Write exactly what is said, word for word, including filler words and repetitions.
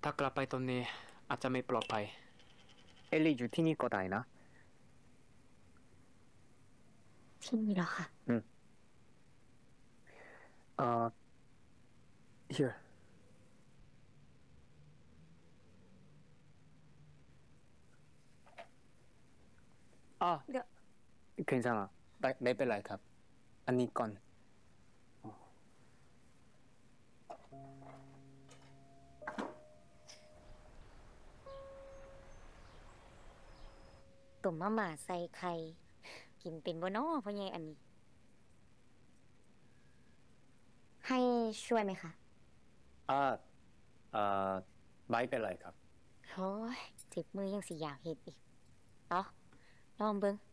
ถ้ากลับไปตอนนี้อาจจะไม่ปลอดภัยเอลลี่อยู่ที่นี่ก็ได้นะที่นี่เหรอคะอืมเอ่อ here อ่ะเดี๋ยว 괜찮아ไม่ไม่เป็นไรครับอันนี้ก่อนต้มมาม่าใส่ไข่กินเป็นบ่น้อพ่อใหญ่อันนี้ ให้ช่วยไหมคะอ่าเอ่อไม่เป็นไรครับโอ้ยเจ็บมือยังสิอยากเห็ดอีกเนาะลองเบิ่ง